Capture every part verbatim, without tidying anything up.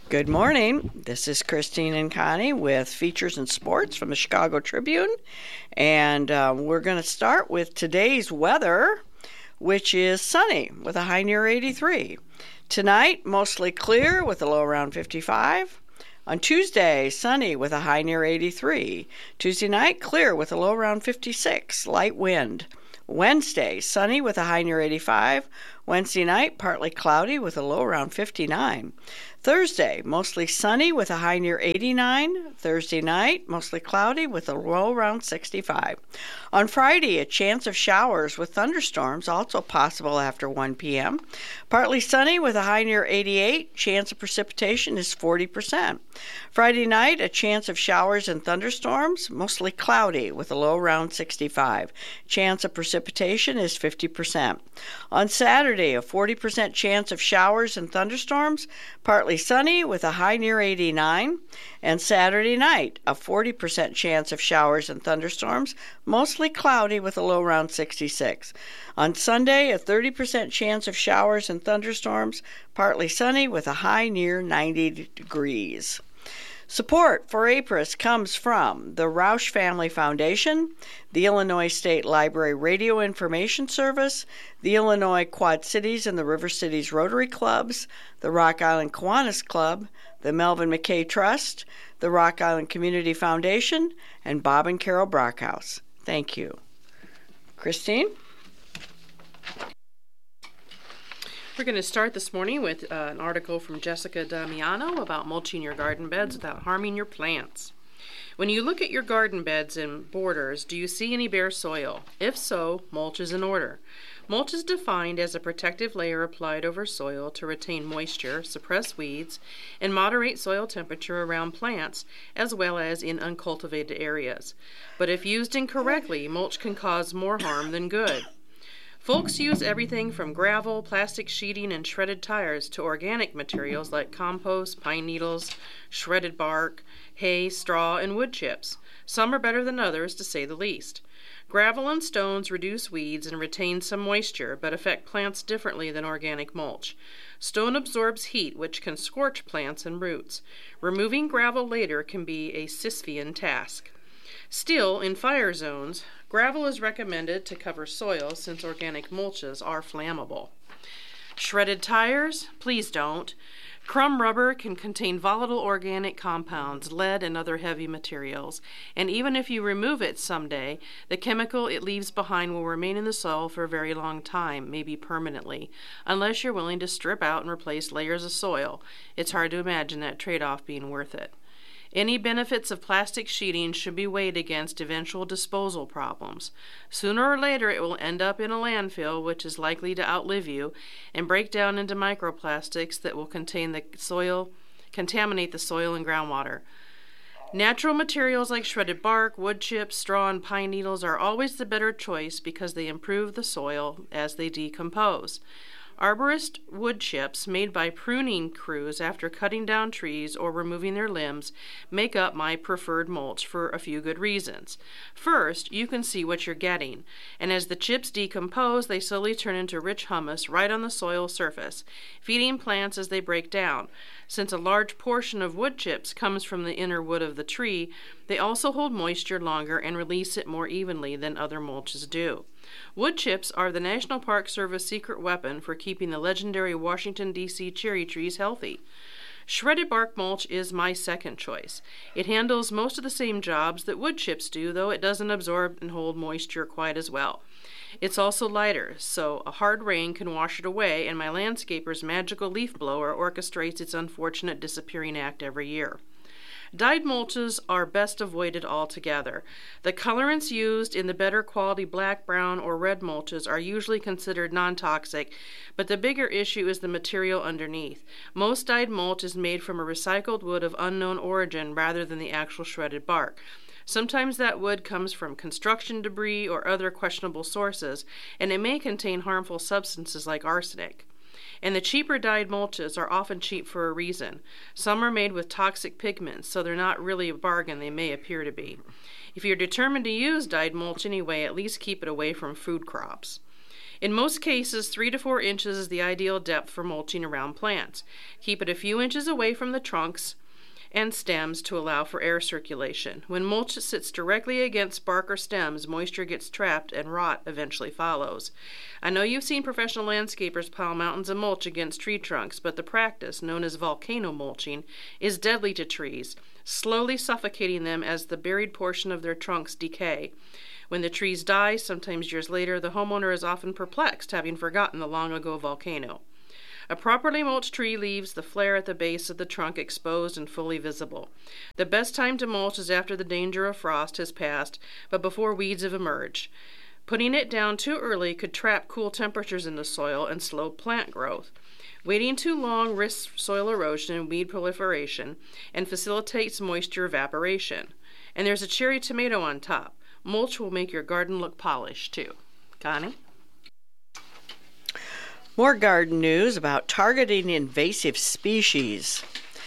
Good morning. This is Christine and Connie with Features and Sports from the Chicago Tribune. And uh, we're going to start with today's weather, which is sunny with a high near eighty-three. Tonight, mostly clear with a low around fifty-five. On Tuesday, sunny with a high near eighty-three. Tuesday night, clear with a low around fifty-six, light wind. Wednesday, sunny with a high near eighty-five. Wednesday night, partly cloudy with a low around fifty-nine. Thursday, mostly sunny with a high near eighty-nine. Thursday night, mostly cloudy with a low around sixty-five. On Friday, a chance of showers with thunderstorms, also possible after one p.m. Partly sunny with a high near eighty-eight. Chance of precipitation is forty percent. Friday night, a chance of showers and thunderstorms, mostly cloudy with a low around sixty-five. Chance of precipitation is fifty percent. On Saturday, a forty percent chance of showers and thunderstorms, partly sunny with a high near eighty-nine. And Saturday night, a forty percent chance of showers and thunderstorms, mostly cloudy with a low around sixty-six. On Sunday, a thirty percent chance of showers and thunderstorms, partly sunny with a high near ninety degrees. Support for APRIS comes from the Roush Family Foundation, the Illinois State Library Radio Information Service, the Illinois Quad Cities and the River Cities Rotary Clubs, the Rock Island Kiwanis Club, the Melvin McKay Trust, the Rock Island Community Foundation, and Bob and Carol Brockhouse. Thank you. Christine? We're going to start this morning with uh, an article from Jessica Damiano about mulching your garden beds without harming your plants. When you look at your garden beds and borders, do you see any bare soil? If so, mulch is in order. Mulch is defined as a protective layer applied over soil to retain moisture, suppress weeds, and moderate soil temperature around plants, as well as in uncultivated areas. But if used incorrectly, mulch can cause more harm than good. Folks use everything from gravel, plastic sheeting, and shredded tires to organic materials like compost, pine needles, shredded bark, hay, straw, and wood chips. Some are better than others, to say the least. Gravel and stones reduce weeds and retain some moisture, but affect plants differently than organic mulch. Stone absorbs heat, which can scorch plants and roots. Removing gravel later can be a Sisyphean task. Still, in fire zones, gravel is recommended to cover soil since organic mulches are flammable. Shredded tires? Please don't. Crumb rubber can contain volatile organic compounds, lead, and other heavy materials, and even if you remove it someday, the chemical it leaves behind will remain in the soil for a very long time, maybe permanently, unless you're willing to strip out and replace layers of soil. It's hard to imagine that trade-off being worth it. Any benefits of plastic sheeting should be weighed against eventual disposal problems. Sooner or later it will end up in a landfill, which is likely to outlive you, and break down into microplastics that will contain the soil, contaminate the soil and groundwater. Natural materials like shredded bark, wood chips, straw, and pine needles are always the better choice because they improve the soil as they decompose. Arborist wood chips made by pruning crews after cutting down trees or removing their limbs make up my preferred mulch for a few good reasons. First, you can see what you're getting, and as the chips decompose, they slowly turn into rich humus right on the soil surface, feeding plants as they break down. Since a large portion of wood chips comes from the inner wood of the tree, they also hold moisture longer and release it more evenly than other mulches do. Wood chips are the National Park Service secret weapon for keeping the legendary Washington, D C cherry trees healthy. Shredded bark mulch is my second choice. It handles most of the same jobs that wood chips do, though it doesn't absorb and hold moisture quite as well. It's also lighter, so a hard rain can wash it away, and my landscaper's magical leaf blower orchestrates its unfortunate disappearing act every year. Dyed mulches are best avoided altogether. The colorants used in the better quality black, brown, or red mulches are usually considered non-toxic, but the bigger issue is the material underneath. Most dyed mulch is made from a recycled wood of unknown origin rather than the actual shredded bark. Sometimes that wood comes from construction debris or other questionable sources, and it may contain harmful substances like arsenic. And the cheaper dyed mulches are often cheap for a reason. Some are made with toxic pigments, so they're not really a bargain they may appear to be. If you're determined to use dyed mulch anyway, at least keep it away from food crops. In most cases, three to four inches is the ideal depth for mulching around plants. Keep it a few inches away from the trunks and stems to allow for air circulation. When mulch sits directly against bark or stems, moisture gets trapped and rot eventually follows. I know you've seen professional landscapers pile mountains of mulch against tree trunks, but the practice, known as volcano mulching, is deadly to trees, slowly suffocating them as the buried portion of their trunks decay. When the trees die, sometimes years later, the homeowner is often perplexed, having forgotten the long-ago volcano. A properly mulched tree leaves the flare at the base of the trunk exposed and fully visible. The best time to mulch is after the danger of frost has passed, but before weeds have emerged. Putting it down too early could trap cool temperatures in the soil and slow plant growth. Waiting too long risks soil erosion and weed proliferation and facilitates moisture evaporation. And there's a cherry tomato on top. Mulch will make your garden look polished, too. Connie? More garden news about targeting invasive species.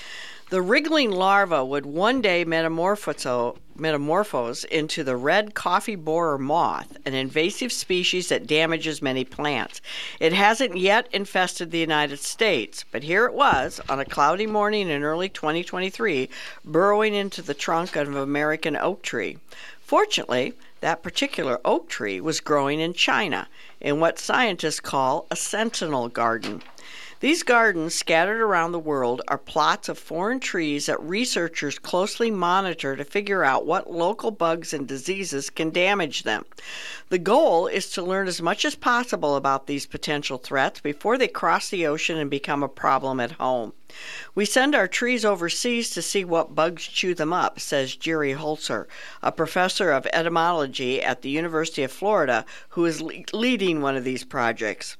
The wriggling larva would one day metamorphose, metamorphose into the red coffee borer moth, an invasive species that damages many plants. It hasn't yet infested the United States, but here it was on a cloudy morning in early twenty twenty-three, burrowing into the trunk of an American oak tree. Fortunately, that particular oak tree was growing in China, in what scientists call a sentinel garden. These gardens scattered around the world are plots of foreign trees that researchers closely monitor to figure out what local bugs and diseases can damage them. The goal is to learn as much as possible about these potential threats before they cross the ocean and become a problem at home. We send our trees overseas to see what bugs chew them up, says Jerry Holzer, a professor of entomology at the University of Florida who is le- leading one of these projects.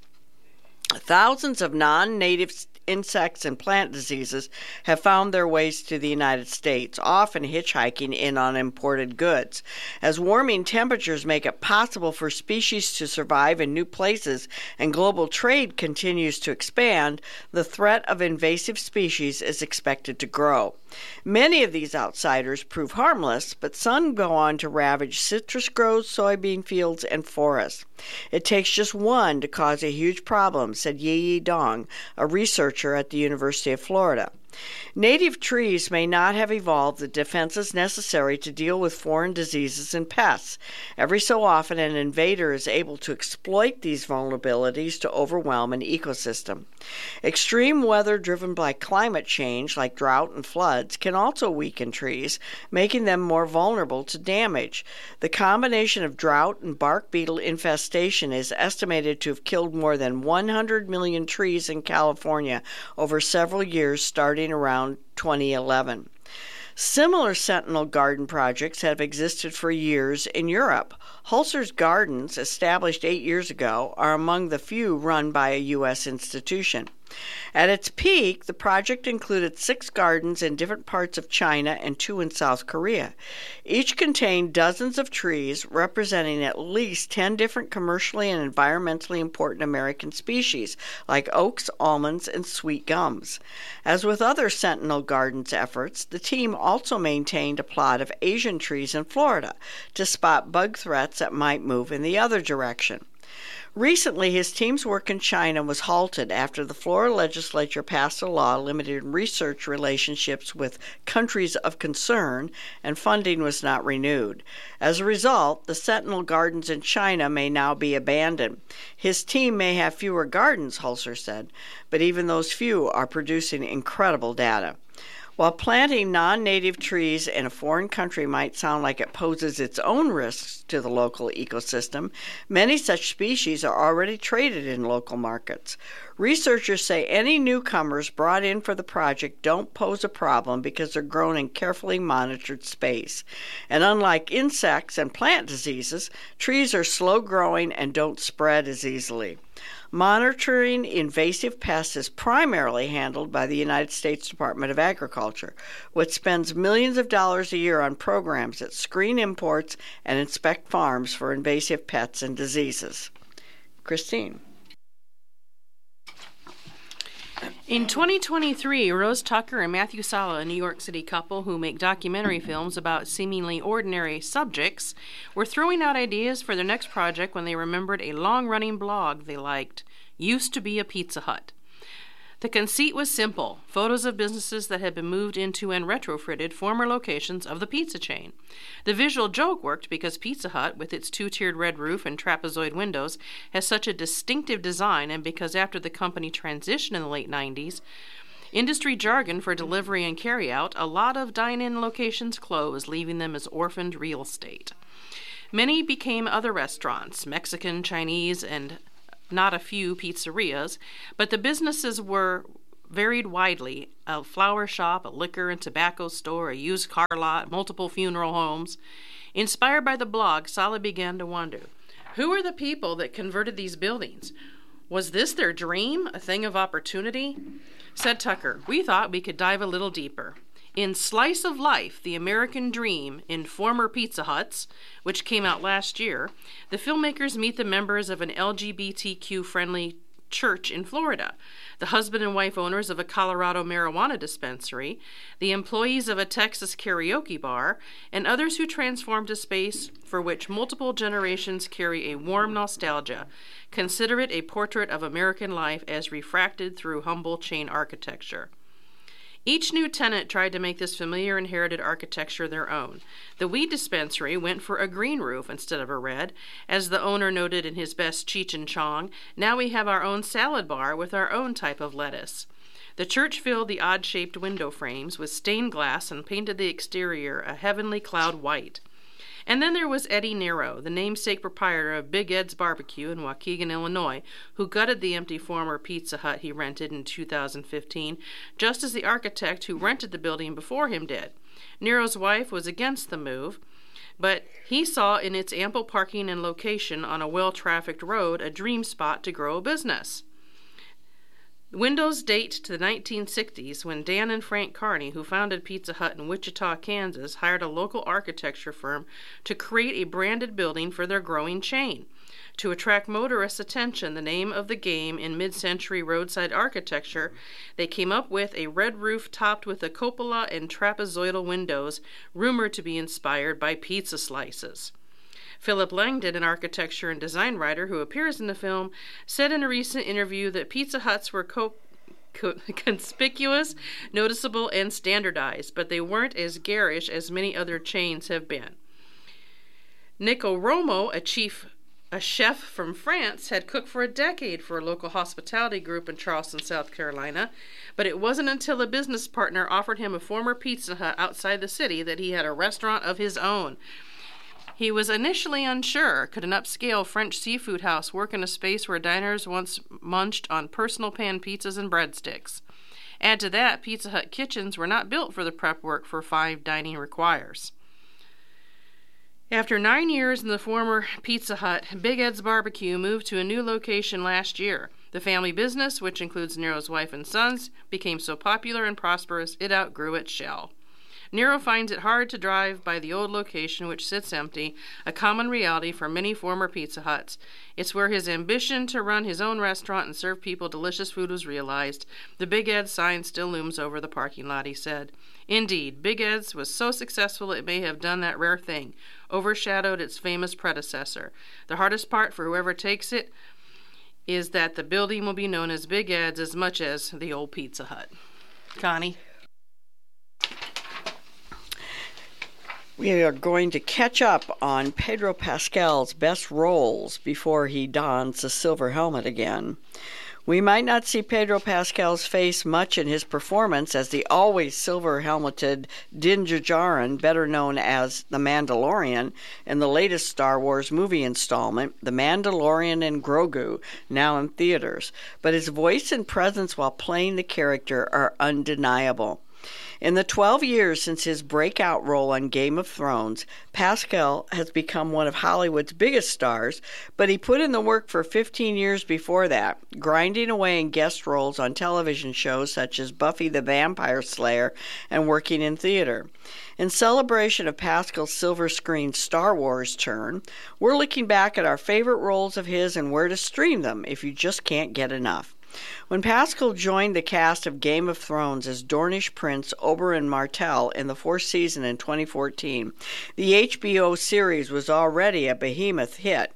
Thousands of non-native insects and plant diseases have found their ways to the United States, often hitchhiking in on imported goods. As warming temperatures make it possible for species to survive in new places and global trade continues to expand, the threat of invasive species is expected to grow. Many of these outsiders prove harmless, but some go on to ravage citrus groves, soybean fields, and forests. It takes just one to cause a huge problem, said Yi Dong, a researcher at the University of Florida. Native trees may not have evolved the defenses necessary to deal with foreign diseases and pests. Every so often, an invader is able to exploit these vulnerabilities to overwhelm an ecosystem. Extreme weather driven by climate change, like drought and floods, can also weaken trees, making them more vulnerable to damage. The combination of drought and bark beetle infestation is estimated to have killed more than one hundred million trees in California over several years, starting around twenty eleven. Similar sentinel garden projects have existed for years in Europe. Holzer's Gardens, established eight years ago, are among the few run by a U S institution. At its peak, the project included six gardens in different parts of China and two in South Korea. Each contained dozens of trees representing at least ten different commercially and environmentally important American species, like oaks, almonds, and sweet gums. As with other Sentinel Gardens efforts, the team also maintained a plot of Asian trees in Florida to spot bug threats that might move in the other direction. Recently, his team's work in China was halted after the Florida legislature passed a law limiting research relationships with countries of concern, and funding was not renewed. As a result, the Sentinel Gardens in China may now be abandoned. His team may have fewer gardens, Holzer said, but even those few are producing incredible data. While planting non-native trees in a foreign country might sound like it poses its own risks to the local ecosystem, many such species are already traded in local markets. Researchers say any newcomers brought in for the project don't pose a problem because they're grown in carefully monitored space. And unlike insects and plant diseases, trees are slow-growing and don't spread as easily. Monitoring invasive pests is primarily handled by the United States Department of Agriculture, which spends millions of dollars a year on programs that screen imports and inspect farms for invasive pests and diseases. Christine. In twenty twenty-three, Rose Tucker and Matthew Sala, a New York City couple who make documentary films about seemingly ordinary subjects, were throwing out ideas for their next project when they remembered a long-running blog they liked, Used to Be a Pizza Hut. The conceit was simple, photos of businesses that had been moved into and retrofitted former locations of the pizza chain. The visual joke worked because Pizza Hut, with its two-tiered red roof and trapezoid windows, has such a distinctive design, and because after the company transitioned in the late nineties, industry jargon for delivery and carryout, a lot of dine-in locations closed, leaving them as orphaned real estate. Many became other restaurants, Mexican, Chinese, and not a few pizzerias, but the businesses were varied widely: a flower shop, a liquor and tobacco store, a used car lot, multiple funeral homes. Inspired by the blog, Sala began to wonder, who are the people that converted these buildings? Was this their dream, a thing of opportunity? Said Tucker, we thought we could dive a little deeper. In Slice of Life, The American Dream in Former Pizza Huts, which came out last year, the filmmakers meet the members of an L G B T Q-friendly church in Florida, the husband and wife owners of a Colorado marijuana dispensary, the employees of a Texas karaoke bar, and others who transformed a space for which multiple generations carry a warm nostalgia. Consider it a portrait of American life as refracted through humble chain architecture. Each new tenant tried to make this familiar inherited architecture their own. The weed dispensary went for a green roof instead of a red. As the owner noted in his best Cheech and Chong, now we have our own salad bar with our own type of lettuce. The church filled the odd-shaped window frames with stained glass and painted the exterior a heavenly cloud white. And then there was Eddie Nero, the namesake proprietor of Big Ed's Barbecue in Waukegan, Illinois, who gutted the empty former Pizza Hut he rented in two thousand fifteen, just as the architect who rented the building before him did. Nero's wife was against the move, but he saw in its ample parking and location on a well-trafficked road a dream spot to grow a business. Windows date to the nineteen sixties when Dan and Frank Carney, who founded Pizza Hut in Wichita, Kansas, hired a local architecture firm to create a branded building for their growing chain. To attract motorists' attention, the name of the game in mid-century roadside architecture, they came up with a red roof topped with a cupola and trapezoidal windows, rumored to be inspired by pizza slices. Philip Langdon, an architecture and design writer who appears in the film, said in a recent interview that Pizza Huts were co- co- conspicuous, noticeable, and standardized, but they weren't as garish as many other chains have been. Nico Romo, a chief a chef from France, had cooked for a decade for a local hospitality group in Charleston, South Carolina, but it wasn't until a business partner offered him a former Pizza Hut outside the city that he had a restaurant of his own. He was initially unsure, could an upscale French seafood house work in a space where diners once munched on personal pan pizzas and breadsticks? Add to that, Pizza Hut kitchens were not built for the prep work for five dining requires. After nine years in the former Pizza Hut, Big Ed's Barbecue moved to a new location last year. The family business, which includes Nero's wife and sons, became so popular and prosperous it outgrew its shell. Nero finds it hard to drive by the old location, which sits empty, a common reality for many former Pizza Huts. It's where his ambition to run his own restaurant and serve people delicious food was realized. The Big Ed sign still looms over the parking lot, he said. Indeed, Big Ed's was so successful it may have done that rare thing, overshadowed its famous predecessor. The hardest part for whoever takes it is that the building will be known as Big Ed's as much as the old Pizza Hut. Connie? We are going to catch up on Pedro Pascal's best roles before he dons the silver helmet again. We might not see Pedro Pascal's face much in his performance as the always silver-helmeted Din Djarin, better known as the Mandalorian, in the latest Star Wars movie installment, The Mandalorian and Grogu, now in theaters. But his voice and presence while playing the character are undeniable. In the twelve years since his breakout role on Game of Thrones, Pascal has become one of Hollywood's biggest stars, but he put in the work for fifteen years before that, grinding away in guest roles on television shows such as Buffy the Vampire Slayer and working in theater. In celebration of Pascal's silver screen Star Wars turn, we're looking back at our favorite roles of his and where to stream them if you just can't get enough. When Pascal joined the cast of Game of Thrones as Dornish Prince Oberyn Martell in the fourth season in twenty fourteen, the H B O series was already a behemoth hit.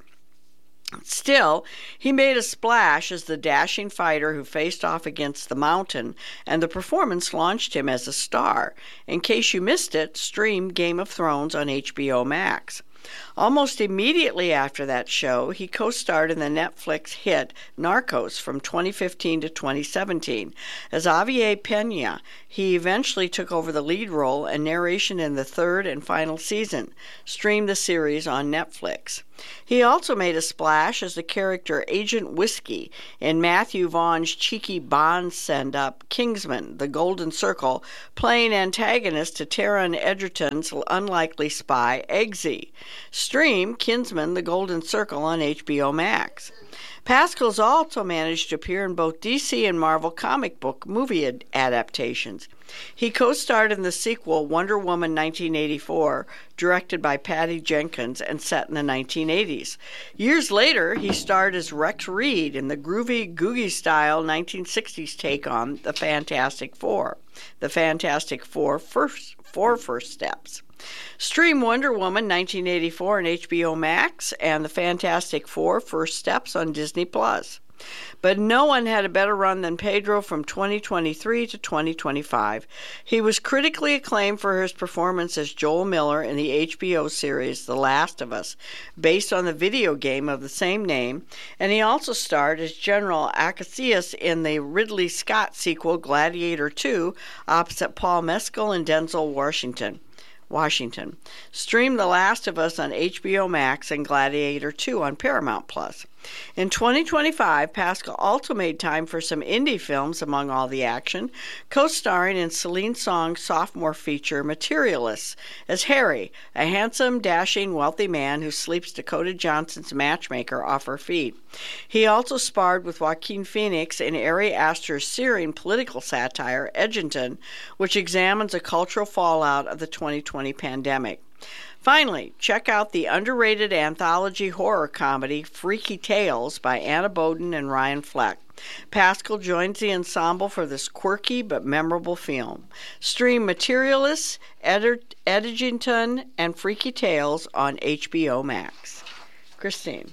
Still, he made a splash as the dashing fighter who faced off against the Mountain, and the performance launched him as a star. In case you missed it, stream Game of Thrones on H B O Max. Almost immediately after that show, he co-starred in the Netflix hit Narcos from twenty fifteen to twenty seventeen. As Javier Peña, he eventually took over the lead role and narration in the third and final season. Stream the series on Netflix. He also made a splash as the character Agent Whiskey in Matthew Vaughn's cheeky Bond send-up Kingsman: The Golden Circle, playing antagonist to Taron Egerton's unlikely spy Eggsy. Stream Kingsman: The Golden Circle on H B O Max. Pascal's also managed to appear in both D C and Marvel comic book movie ad- adaptations. He co-starred in the sequel Wonder Woman nineteen eighty-four, directed by Patty Jenkins and set in the nineteen eighties. Years later, he starred as Rex Reed in the groovy, googie-style nineteen sixties take on The Fantastic Four. The Fantastic Four First, Four First Steps. Stream Wonder Woman nineteen eighty-four on H B O Max and The Fantastic Four First Steps on Disney Plus. But no one had a better run than Pedro from twenty twenty-three to twenty twenty-five. He was critically acclaimed for his performance as Joel Miller in the H B O series The Last of Us, based on the video game of the same name, and he also starred as General Acacius in the Ridley Scott sequel Gladiator two, opposite Paul Mescal and Denzel Washington. Washington. Stream The Last of Us on H B O Max and Gladiator two on Paramount Plus. In twenty twenty-five, Pascal also made time for some indie films among all the action, co-starring in Celine Song's sophomore feature Materialists as Harry, a handsome, dashing, wealthy man who sleeps Dakota Johnson's matchmaker off her feet. He also sparred with Joaquin Phoenix in Ari Aster's searing political satire Edgerton, which examines the cultural fallout of the twenty twenty pandemic. Finally, check out the underrated anthology horror comedy Freaky Tales by Anna Boden and Ryan Fleck. Pascal joins the ensemble for this quirky but memorable film. Stream Materialists, Ed- Edgerton, and Freaky Tales on H B O Max. Christine.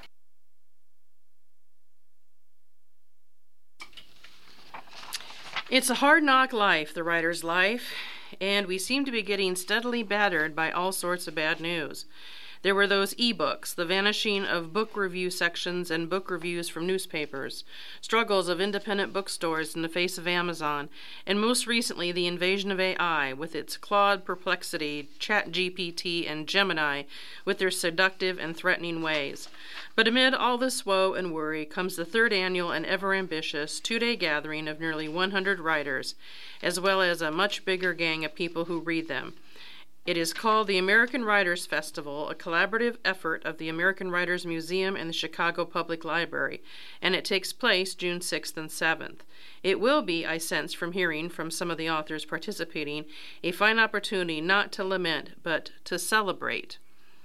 It's a hard knock life, the writer's life, and we seem to be getting steadily battered by all sorts of bad news. There were those e-books, the vanishing of book review sections and book reviews from newspapers, struggles of independent bookstores in the face of Amazon, and most recently the invasion of A I with its Claude, Perplexity, ChatGPT, and Gemini with their seductive and threatening ways. But amid all this woe and worry comes the third annual and ever-ambitious two-day gathering of nearly one hundred writers, as well as a much bigger gang of people who read them. It is called the American Writers Festival, a collaborative effort of the American Writers Museum and the Chicago Public Library, and it takes place June sixth and seventh. It will be, I sense from hearing from some of the authors participating, a fine opportunity not to lament, but to celebrate.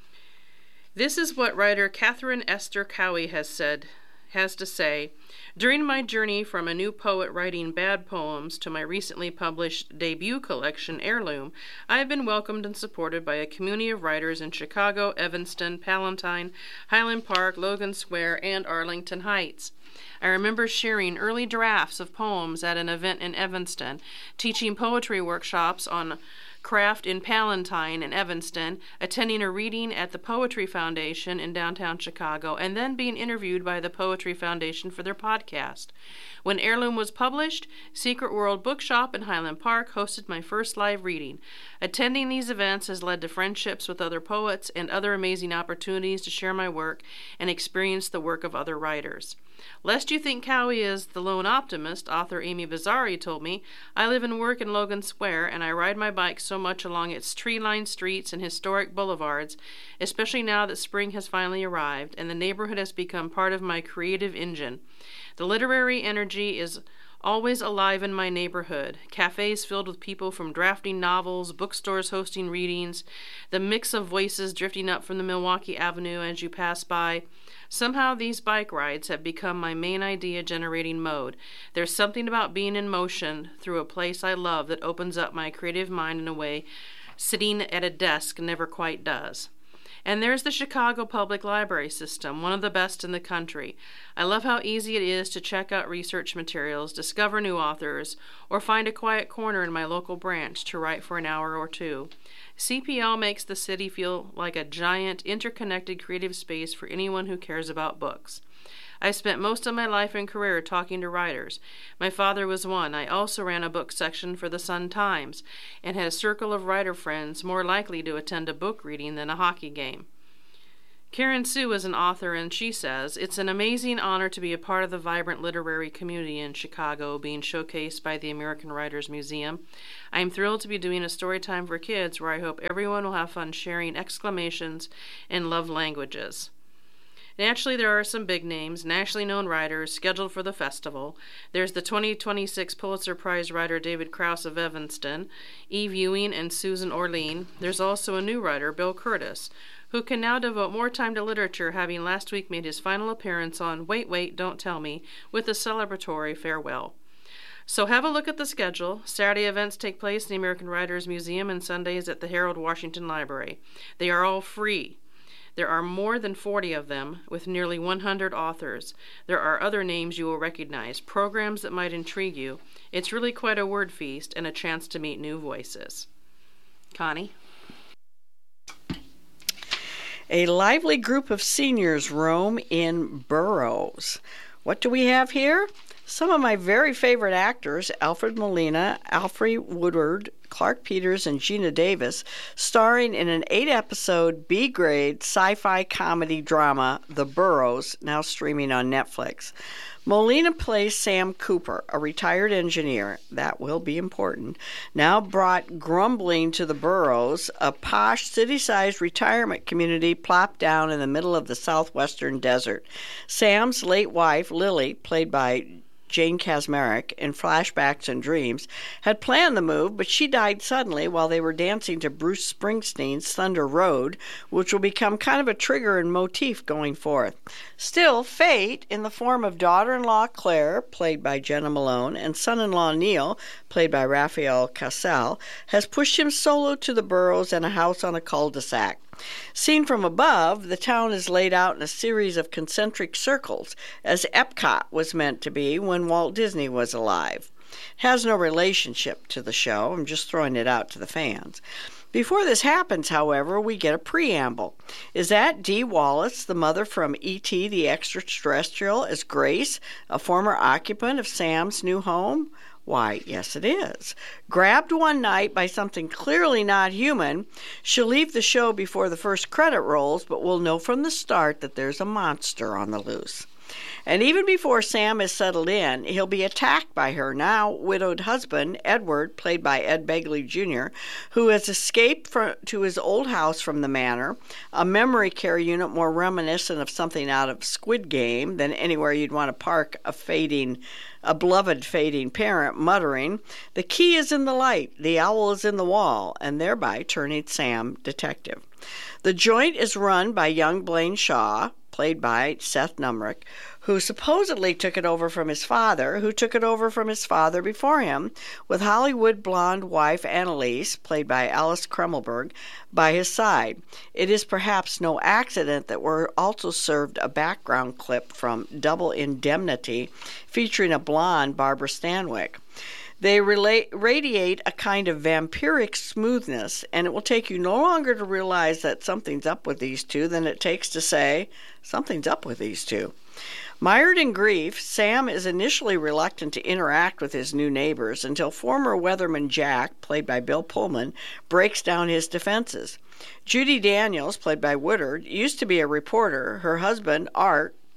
This is what writer Catherine Esther Cowie has said, has to say. During my journey from a new poet writing bad poems to my recently published debut collection, Heirloom, I have been welcomed and supported by a community of writers in Chicago, Evanston, Palatine, Highland Park, Logan Square, and Arlington Heights. I remember sharing early drafts of poems at an event in Evanston, teaching poetry workshops on craft in Palatine and Evanston, attending a reading at the Poetry Foundation in downtown Chicago, and then being interviewed by the Poetry Foundation for their podcast. When Heirloom was published, Secret World Bookshop in Highland Park hosted my first live reading. Attending these events has led to friendships with other poets and other amazing opportunities to share my work and experience the work of other writers. Lest you think Cowie is the lone optimist, author Amy Bizzari told me, I live and work in Logan Square, and I ride my bike so much along its tree-lined streets and historic boulevards, especially now that spring has finally arrived, and the neighborhood has become part of my creative engine. The literary energy is Always alive in my neighborhood. Cafes filled with people from drafting novels, bookstores hosting readings, the mix of voices drifting up from the Milwaukee Avenue as you pass by. Somehow these bike rides have become my main idea-generating mode. There's something about being in motion through a place I love that opens up my creative mind in a way sitting at a desk never quite does. And there's the Chicago Public Library system, one of the best in the country. I love how easy it is to check out research materials, discover new authors, or find a quiet corner in my local branch to write for an hour or two. C P L makes the city feel like a giant, interconnected creative space for anyone who cares about books. I spent most of my life and career talking to writers. My father was one. I also ran a book section for the Sun-Times and had a circle of writer friends more likely to attend a book reading than a hockey game. Karen Sue is an author, and she says, "It's an amazing honor to be a part of the vibrant literary community in Chicago being showcased by the American Writers Museum. I am thrilled to be doing a story time for kids where I hope everyone will have fun sharing exclamations and love languages." Naturally, there are some big names, nationally known writers scheduled for the festival. There's the twenty twenty-six Pulitzer Prize writer David Krauss of Evanston, Eve Ewing, and Susan Orlean. There's also a new writer, Bill Curtis, who can now devote more time to literature, having last week made his final appearance on Wait, Wait, Don't Tell Me with a celebratory farewell. So have a look at the schedule. Saturday events take place in the American Writers Museum and Sundays at the Harold Washington Library. They are all free. There are more than forty of them, with nearly one hundred authors. There are other names you will recognize, programs that might intrigue you. It's really quite a word feast and a chance to meet new voices. Connie? A lively group of seniors roam in burrows. What do we have here? Some of my very favorite actors, Alfred Molina, Alfre Woodward, Clark Peters, and Gina Davis, starring in an eight-episode B-grade sci-fi comedy drama, The Burrows, now streaming on Netflix. Molina plays Sam Cooper, a retired engineer, that will be important, now brought grumbling to the Burrows, a posh city-sized retirement community plopped down in the middle of the southwestern desert. Sam's late wife, Lily, played by Jane Kasmerick, in flashbacks and dreams, had planned the move, but she died suddenly while they were dancing to Bruce Springsteen's Thunder Road, which will become kind of a trigger and motif going forth. Still, fate, in the form of daughter-in-law Claire, played by Jenna Malone, and son-in-law Neil, played by Raphael Cassell, has pushed him solo to the Burrows and a house on a cul-de-sac. Seen from above, the town is laid out in a series of concentric circles, as Epcot was meant to be when Walt Disney was alive. It has no relationship to the show. I'm just throwing it out to the fans. Before this happens, however, we get a preamble. Is that Dee Wallace, the mother from E T the Extraterrestrial, as Grace, a former occupant of Sam's new home? Why, yes it is. Grabbed one night by something clearly not human, she'll leave the show before the first credit rolls, but we'll know from the start that there's a monster on the loose. And even before Sam is settled in, he'll be attacked by her now widowed husband, Edward, played by Ed Begley Junior, who has escaped from, to his old house from the manor, a memory care unit more reminiscent of something out of Squid Game than anywhere you'd want to park a fading, a beloved fading parent, muttering, "The key is in the light, the owl is in the wall," and thereby turning Sam detective. The joint is run by young Blaine Shaw, played by Seth Numrick, who supposedly took it over from his father, who took it over from his father before him, with Hollywood blonde wife Annalise, played by Alice Kremmelberg, by his side. It is perhaps no accident that we're also served a background clip from Double Indemnity, featuring a blonde Barbara Stanwyck. They relate, radiate a kind of vampiric smoothness, and it will take you no longer to realize that something's up with these two than it takes to say, something's up with these two. Mired in grief, Sam is initially reluctant to interact with his new neighbors until former weatherman Jack, played by Bill Pullman, breaks down his defenses. Judi Daniels, played by Woodard, used to be a reporter. Her husband, Art,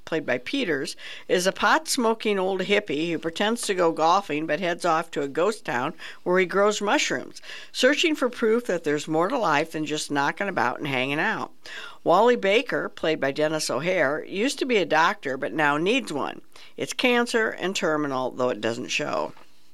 played by Peters, is a pot-smoking old hippie who pretends to go golfing but heads off to a ghost town where he grows mushrooms, searching for proof that there's more to life than just knocking about and hanging out. Wally Baker, played by Dennis O'Hare, used to be a doctor but now needs one. It's cancer and terminal, though it doesn't show.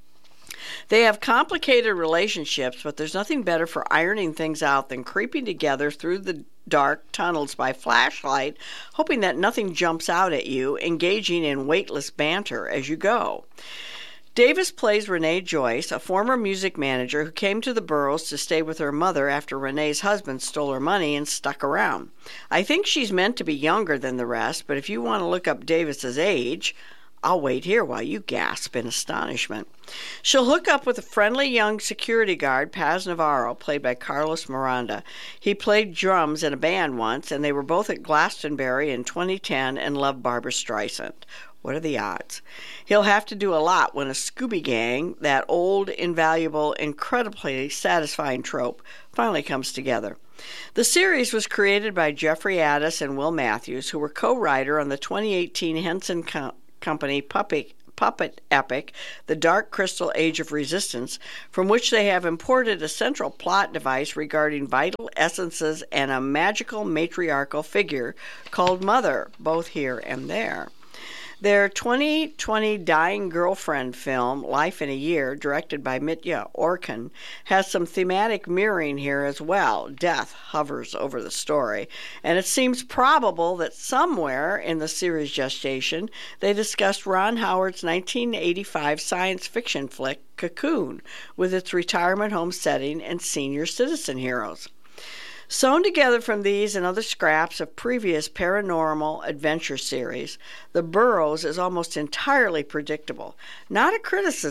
They have complicated relationships, but there's nothing better for ironing things out than creeping together through the dark tunnels by flashlight, hoping that nothing jumps out at you, engaging in weightless banter as you go. Davis plays Renee Joyce, a former music manager who came to the Burrows to stay with her mother after Renee's husband stole her money and stuck around. I think she's meant to be younger than the rest, but if you want to look up Davis's age, I'll wait here while you gasp in astonishment. She'll hook up with a friendly young security guard, Paz Navarro, played by Carlos Miranda. He played drums in a band once, and they were both at Glastonbury in twenty ten and loved Barbra Streisand. What are the odds? He'll have to do a lot when a Scooby Gang, that old, invaluable, incredibly satisfying trope, finally comes together. The series was created by Jeffrey Addis and Will Matthews, who were co-writer on the twenty eighteen Henson Co- Company puppet, puppet epic, The Dark Crystal Age of Resistance, from which they have imported a central plot device regarding vital essences and a magical matriarchal figure called Mother, both here and there. Their twenty twenty Dying Girlfriend film, Life in a Year, directed by Mitya Orkin, has some thematic mirroring here as well. Death hovers over the story, and it seems probable that somewhere in the series gestation they discussed Ron Howard's nineteen eighty-five science fiction flick, Cocoon, with its retirement home setting and senior citizen heroes. Sewn together from these and other scraps of previous paranormal adventure series, The Burrows is almost entirely predictable. Not a criticism